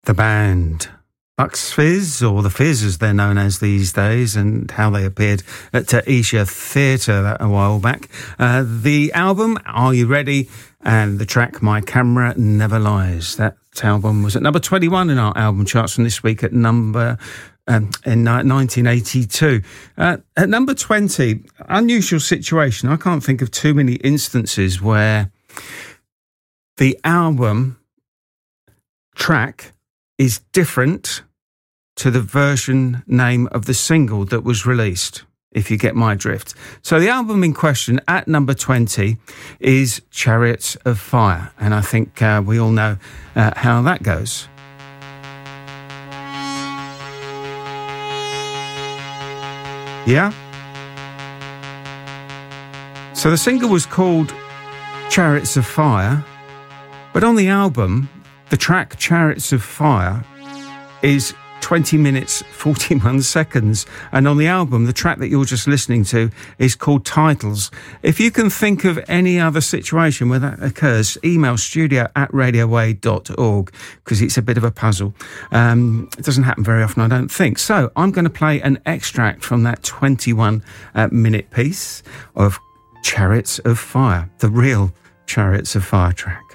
The band Bucks Fizz, or the Fizz as they're known as these days, and how they appeared at Asia Theatre a while back. The album, Are You Ready? And the track, My Camera Never Lies. That album was at number 21 in our album charts, and this week at number... in 1982. At number 20, unusual situation. I can't think of too many instances where the album track is different to the version name of the single that was released, if you get my drift. So the album in question at number 20 is Chariots of Fire, and I think we all know how that goes. Yeah? So the single was called Chariots of Fire, but on the album, the track Chariots of Fire is 20 minutes, 41 seconds. And on the album, the track that you're just listening to is called Titles. If you can think of any other situation where that occurs, email studio@radioway.org, because it's a bit of a puzzle. It doesn't happen very often, I don't think. So I'm going to play an extract from that 21-minute piece of Chariots of Fire, the real Chariots of Fire track.